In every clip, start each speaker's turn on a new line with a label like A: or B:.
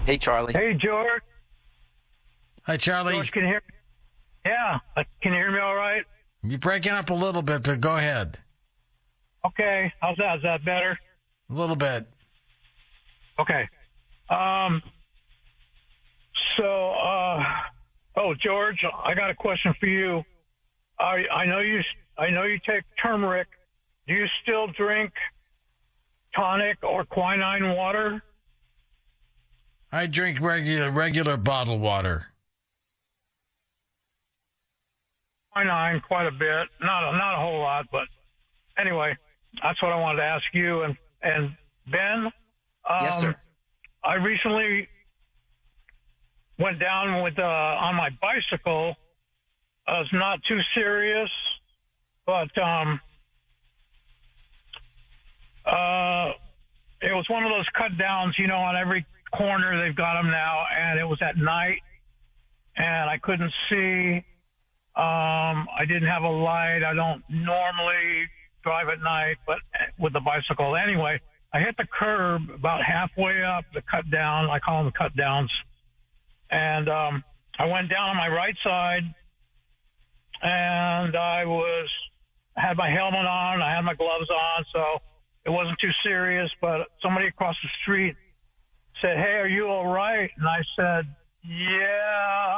A: Hey, Charlie.
B: Hey, George.
C: Hi, Charlie.
B: George, can you hear me? Yeah. Can you hear me all right?
C: You're breaking up a little bit, but go ahead.
B: Okay. How's that? Is that better?
C: A little bit.
B: Okay. George, I got a question for you. I know you take turmeric. Do you still drink tonic or quinine water?
C: I drink regular bottled water.
B: Quinine quite a bit, not a whole lot, but anyway, that's what I wanted to ask you. And Ben,
A: Yes, sir.
B: I recently went down with on my bicycle. It's not too serious, but it was one of those cut downs, on every corner they've got them now, and it was at night, and I couldn't see. I didn't have a light. I don't normally drive at night, but with the bicycle. Anyway, I hit the curb about halfway up the cut down. I call them cut downs. And I went down on my right side, and I had my helmet on. I had my gloves on, so it wasn't too serious. But somebody across the street said, "Hey, are you all right?" And I said, "Yeah.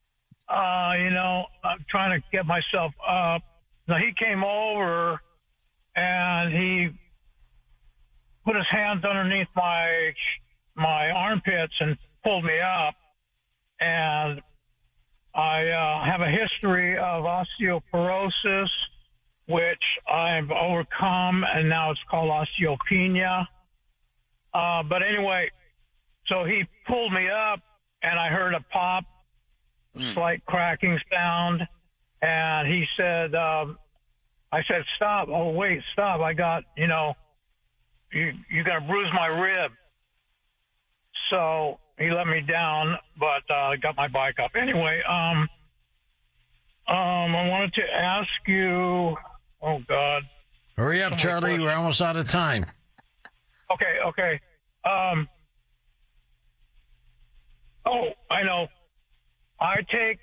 B: I'm trying to get myself up." Now he came over and he put his hands underneath my armpits and pulled me up. And I have a history of osteoporosis, which I've overcome, and now it's called osteopenia. But anyway, so he pulled me up, and I heard a pop, slight cracking sound, and he said, I said, "Stop." "Oh, wait, stop. I got, you're going to bruise my rib." So he let me down, but I got my bike up. Anyway, I wanted to ask you, oh, God.
C: Hurry up, Charlie. We're almost out of time.
B: Okay. I know. I take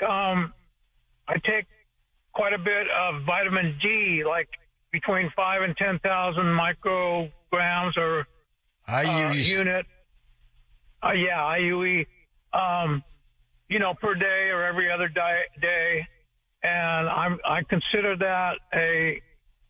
B: quite a bit of vitamin D, like between 5 and 10,000 micrograms or unit. IUE. Per day or every other day, and I consider that a.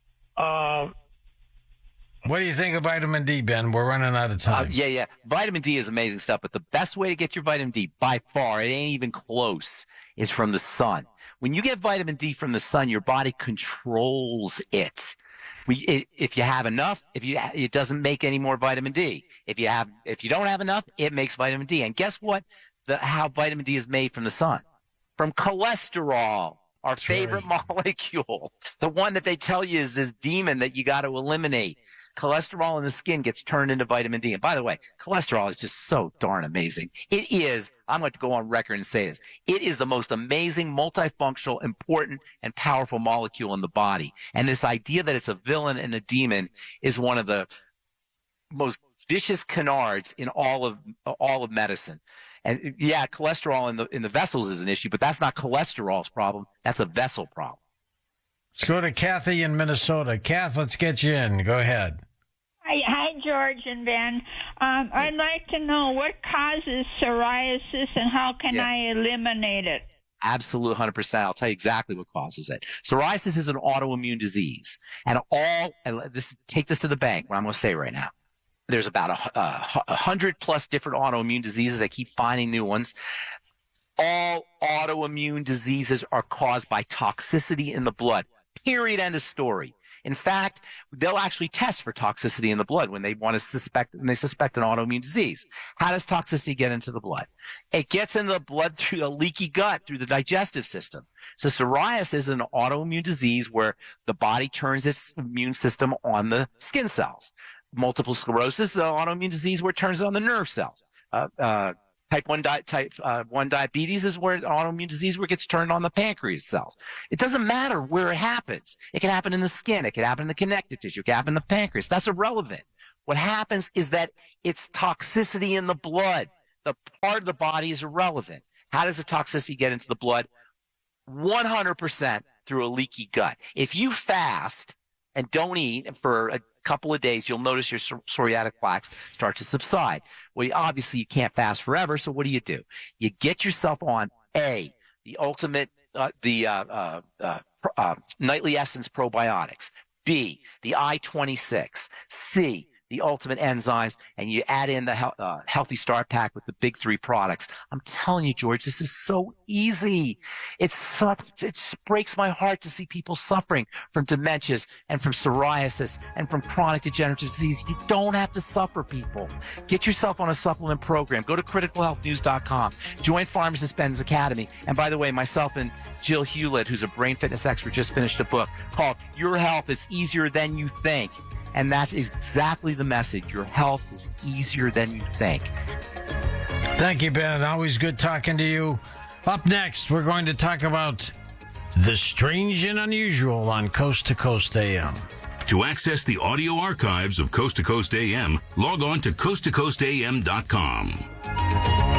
C: What do you think of vitamin D, Ben? We're running out of time.
A: Yeah. Vitamin D is amazing stuff, but the best way to get your vitamin D, by far, it ain't even close, is from the sun. When you get vitamin D from the sun, your body controls it. If you have enough, it doesn't make any more vitamin D. If you don't have enough, it makes vitamin D. And guess what? How vitamin D is made from the sun? From cholesterol, our favorite molecule, the one that they tell you is this demon that you got to eliminate. Cholesterol in the skin gets turned into vitamin D. And by the way, cholesterol is just so darn amazing. It is, I'm going to go on record and say this, it is the most amazing, multifunctional, important, and powerful molecule in the body. And this idea that it's a villain and a demon is one of the most vicious canards in all of medicine. And yeah, cholesterol in the vessels is an issue, but that's not cholesterol's problem. That's a vessel problem.
C: Let's go to Kathy in Minnesota. Kath, let's get you in. Go ahead.
D: Hi, George and Ben. I'd like to know what causes psoriasis and how can I eliminate it?
A: Absolute 100%. I'll tell you exactly what causes it. Psoriasis is an autoimmune disease. Take this to the bank, what I'm going to say right now. There's about 100 plus different autoimmune diseases. They keep finding new ones. All autoimmune diseases are caused by toxicity in the blood. Period. End of story. In fact, they'll actually test for toxicity in the blood when they suspect an autoimmune disease. How does toxicity get into the blood? It gets into the blood through a leaky gut, through the digestive system. So psoriasis is an autoimmune disease where the body turns its immune system on the skin cells. Multiple sclerosis is an autoimmune disease where it turns on the nerve cells. Type 1 diabetes is where autoimmune disease where it gets turned on the pancreas cells. It doesn't matter where it happens. It can happen in the skin. It can happen in the connective tissue. It can happen in the pancreas. That's irrelevant. What happens is that it's toxicity in the blood the part of the body is irrelevant. How does the toxicity get into the blood? 100% through a leaky gut. If you fast and don't eat for a couple of days, you'll notice your psoriatic plaques start to subside. Well, obviously you can't fast forever, so what do? You get yourself on the ultimate, Nightly Essence probiotics, B, the I-26, C, the ultimate enzymes, and you add in the Healthy Start Pack with the big 3 products. I'm telling you, George, this is so easy. It breaks my heart to see people suffering from dementias and from psoriasis and from chronic degenerative disease. You don't have to suffer, people. Get yourself on a supplement program. Go to criticalhealthnews.com. Join Pharmacist Ben's Academy. And by the way, myself and Jill Hewlett, who's a brain fitness expert, just finished a book called Your Health is Easier Than You Think. And that's exactly the message. Your health is easier than you think.
C: Thank you, Ben. Always good talking to you. Up next, we're going to talk about the strange and unusual on Coast to Coast AM.
E: To access the audio archives of Coast to Coast AM, log on to coasttocoastam.com.